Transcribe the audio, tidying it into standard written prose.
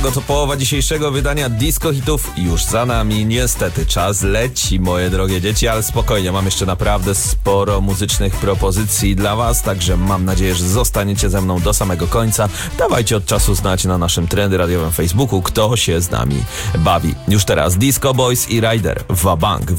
Dlatego to połowa dzisiejszego wydania Disco Hitów już za nami. Niestety czas leci, moje drogie dzieci, ale spokojnie, mam jeszcze naprawdę sporo muzycznych propozycji dla was, także mam nadzieję, że zostaniecie ze mną do samego końca. Dawajcie od czasu znać na naszym Trendy Radiowym Facebooku, kto się z nami bawi. Już teraz Disco Boys i Ryder, Wabank.